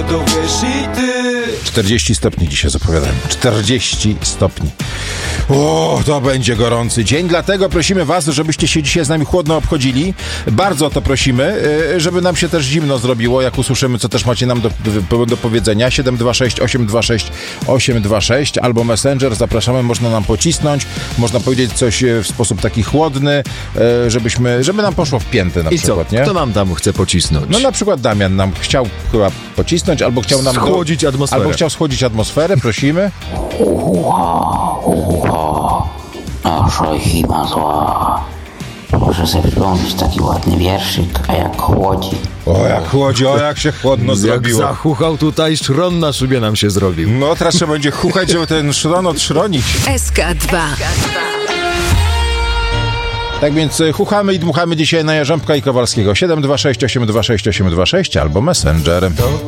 to wiesz i ty. 40 stopni dzisiaj zapowiadam. 40 stopni. O, to będzie gorący dzień, dlatego prosimy was, żebyście się dzisiaj z nami chłodno obchodzili. Bardzo o to prosimy, żeby nam się też zimno zrobiło, jak usłyszymy, co też macie nam do powiedzenia. 726 826 826 albo Messenger, zapraszamy, można nam pocisnąć, można powiedzieć coś w sposób taki chłodny, żeby nam poszło w pięty na przykład, co? Nie? Kto nam tam chce pocisnąć? No na przykład Damian nam chciał chyba pocisnąć, albo chciał nam schłodzić atmosferę. Albo chciał schłodzić atmosferę, prosimy. Nasza zima zła. Proszę sobie przypomnieć taki ładny wierszyk, a jak chłodzi. O, jak chłodzi, o, jak się chłodno zrobiło. Jak zachuchał tutaj, szron na szybie nam się zrobił. No, teraz trzeba będzie chuchać, żeby ten szron odszronić. SK2. Tak więc chuchamy i dmuchamy dzisiaj na Jarząbka i Kowalskiego. 726 826 826 albo Messenger.